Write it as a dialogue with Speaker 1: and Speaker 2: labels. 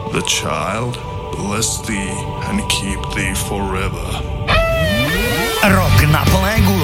Speaker 1: the child, bless thee and keep thee forever.
Speaker 2: Rok na plné